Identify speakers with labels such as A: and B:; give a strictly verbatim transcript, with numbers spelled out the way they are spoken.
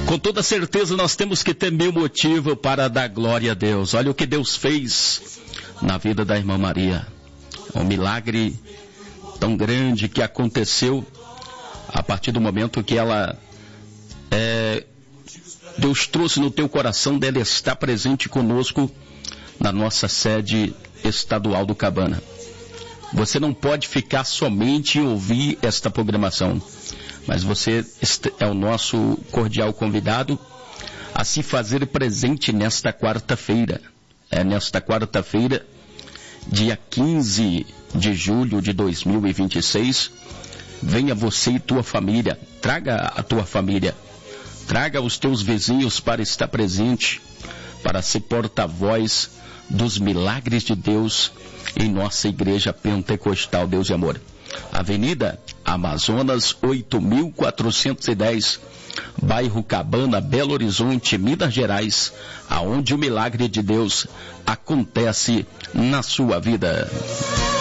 A: Com toda certeza nós temos que ter mil motivo para dar glória a Deus. Olha o que Deus fez na vida da irmã Maria. Um milagre tão grande que aconteceu a partir do momento que ela, é, Deus trouxe no teu coração dela estar presente conosco na nossa sede estadual do Cabana. Você não pode ficar somente em ouvir esta programação, mas você é o nosso cordial convidado a se fazer presente nesta quarta-feira. É nesta quarta-feira, dia quinze de julho de dois mil e vinte e seis, venha você e tua família, traga a tua família, traga os teus vizinhos para estar presente, para ser porta-voz dos milagres de Deus em nossa igreja pentecostal Deus e Amor. Avenida Amazonas oito mil quatrocentos e dez, bairro Cabana, Belo Horizonte, Minas Gerais, aonde o milagre de Deus acontece na sua vida.